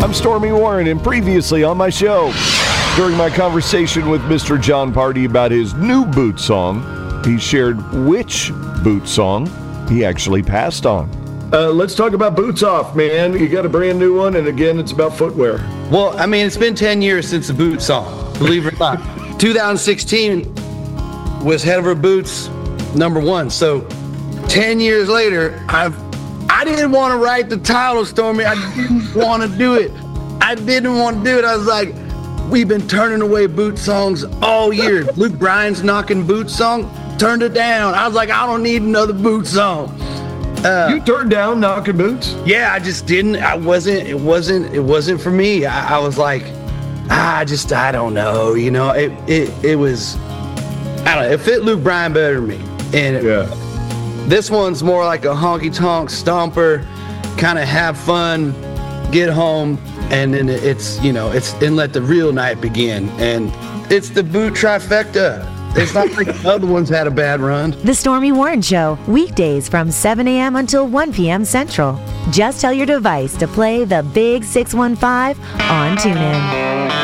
I'm Stormy Warren, and previously on my show, during my conversation with Mr. Jon Pardi about his new boot song, he shared which boot song he actually passed on. Let's talk about Boots Off, man. You got a brand new one, and again, it's about footwear. Well, I mean, it's been 10 years since the boot song, believe it or not. 2016 was Head Over Boots #1. So 10 years later, I didn't want to write the title, Stormy. I didn't want to do it. I was like, we've been turning away boot songs all year. Luke Bryan's Knockin' Boots song, turned it down. I was like, I don't need another boot song. You turned down Knockin' Boots? Yeah, I just didn't. It wasn't for me. I was like, I don't know. You know, it was, I don't know. It fit Luke Bryan better than me. And this one's more like a honky-tonk stomper, kind of have fun, get home, and then it's and let the real night begin. And it's the boot trifecta. It's not like the other ones had a bad run. The Stormy Warren Show, weekdays from 7 a.m. until 1 p.m. Central. Just tell your device to play the Big 615 on TuneIn.